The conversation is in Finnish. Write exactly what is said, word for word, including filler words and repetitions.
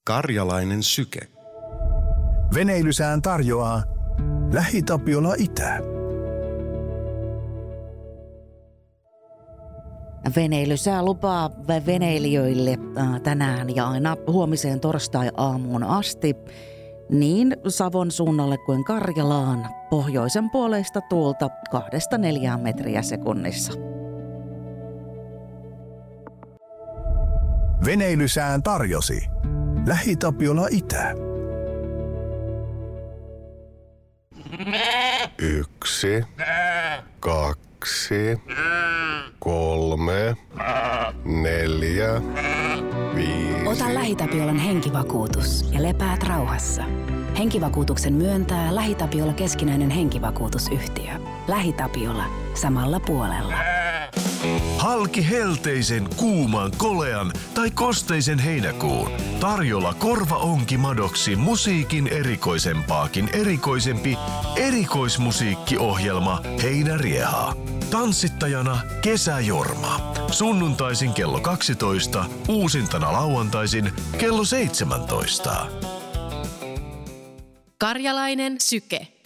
Karjalainen syke. Veneilysään tarjoaa LähiTapiola Itä. Veneilysää lupaa veneilijöille tänään ja aina huomiseen torstai-aamuun asti niin Savon suunnalle kuin Karjalaan pohjoisen puoleista tuulta kahdesta neljään metriä sekunnissa. Veneilysään tarjosi LähiTapiola Itä. Yksi, kaksi, kolme, neljä, viisi. Ota LähiTapiolan henkivakuutus ja lepäät rauhassa. Henkivakuutuksen myöntää LähiTapiola keskinäinen henkivakuutusyhtiö. LähiTapiola samalla puolella. Halki helteisen, kuuman, kolean tai kosteisen heinäkuun. Tarjolla korvaonki madoksi musiikin erikoisempaakin erikoisempi erikoismusiikkiohjelma Heinäriehaa. Tanssittajana Kesäjorma. Sunnuntaisin kello kaksitoista, uusintana lauantaisin kello seitsemäntoista. Karjalainen syke.